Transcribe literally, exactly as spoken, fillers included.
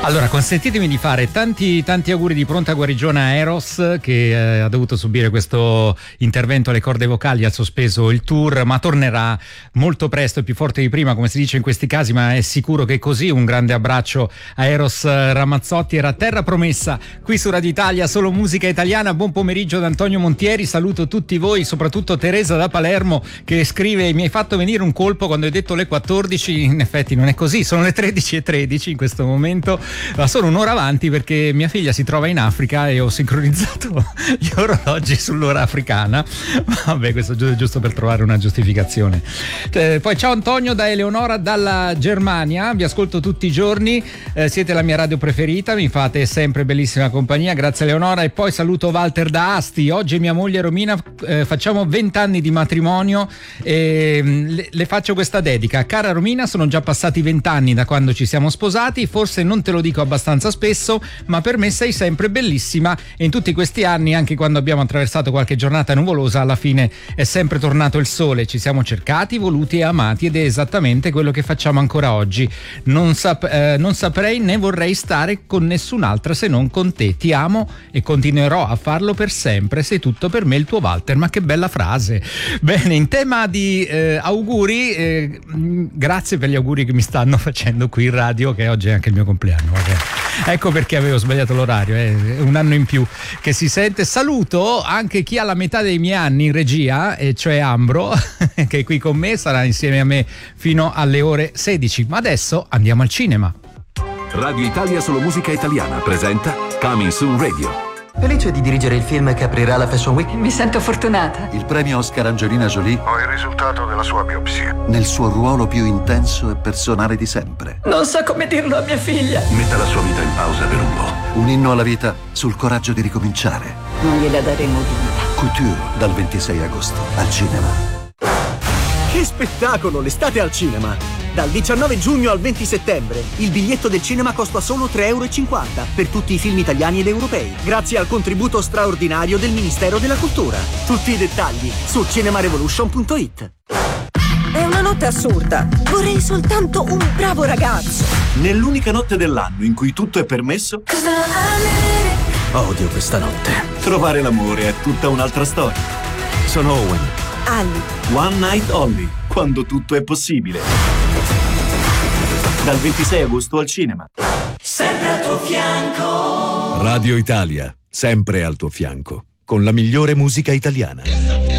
Allora, consentitemi di fare tanti tanti auguri di pronta guarigione a Eros, che eh, ha dovuto subire questo intervento alle corde vocali, ha sospeso il tour, ma tornerà molto presto e più forte di prima, come si dice in questi casi, ma è sicuro che è così. Un grande abbraccio a Eros Ramazzotti. Era Terra Promessa qui su Radio Italia, solo musica italiana. Buon pomeriggio da Antonio Montieri, saluto tutti voi, soprattutto Teresa da Palermo, che scrive: mi hai fatto venire un colpo quando hai detto le quattordici. In effetti non è così, sono le tredici e tredici in questo momento, ma sono un'ora avanti perché mia figlia si trova in Africa e ho sincronizzato gli orologi sull'ora africana. Vabbè, questo è giusto per trovare una giustificazione. Eh, poi ciao Antonio da Eleonora dalla Germania, vi ascolto tutti i giorni, eh, siete la mia radio preferita, mi fate sempre bellissima compagnia, grazie Eleonora. E poi saluto Walter da Asti, oggi mia moglie Romina eh, facciamo vent'anni di matrimonio e le, le faccio questa dedica. Cara Romina, sono già passati vent'anni da quando ci siamo sposati, forse non te lo dico abbastanza spesso, ma per me sei sempre bellissima e in tutti questi anni, anche quando abbiamo attraversato qualche giornata nuvolosa, alla fine è sempre tornato il sole, ci siamo cercati, voluti e amati ed è esattamente quello che facciamo ancora oggi. Non, sap- eh, non saprei né vorrei stare con nessun'altra se non con te, ti amo e continuerò a farlo per sempre, sei tutto per me il tuo Walter. Ma che bella frase. Bene, in tema di eh, auguri, eh, grazie per gli auguri che mi stanno facendo qui in radio, che oggi è anche il mio compleanno. Vabbè. Ecco perché avevo sbagliato l'orario, è eh. un anno in più che si sente. Saluto anche chi ha la metà dei miei anni in regia, e cioè Ambro, che è qui con me, sarà insieme a me fino alle ore sedici. Ma adesso andiamo al cinema. Radio Italia Solo Musica Italiana presenta Coming Soon Radio. Felice di dirigere il film che aprirà la Fashion Week. Mi sento fortunata. Il premio Oscar Angelina Jolie. Ho il risultato della sua biopsia. Nel suo ruolo più intenso e personale di sempre. Non so come dirlo a mia figlia. Metta la sua vita in pausa per un po'. Un inno alla vita sul coraggio di ricominciare. Non gliela daremo vinta. Couture, dal ventisei agosto, al cinema. Che spettacolo, l'estate al cinema! Dal diciannove giugno al venti settembre il biglietto del cinema costa solo tre euro e cinquanta per tutti i film italiani ed europei, grazie al contributo straordinario del Ministero della Cultura. Tutti i dettagli su cinemarevolution punto it. È una notte assurda. Vorrei soltanto un bravo ragazzo. Nell'unica notte dell'anno in cui tutto è permesso, odio questa notte. Trovare l'amore è tutta un'altra storia. Sono Owen. Ali. One Night Only, quando tutto è possibile. Dal ventisei agosto al cinema. Sempre al tuo fianco. Radio Italia, sempre al tuo fianco, con la migliore musica italiana.